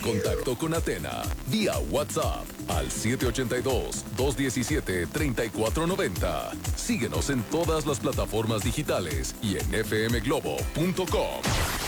contacto con Athena vía WhatsApp al 782-217-3490. Síguenos en todas las plataformas digitales y en fmglobo.com.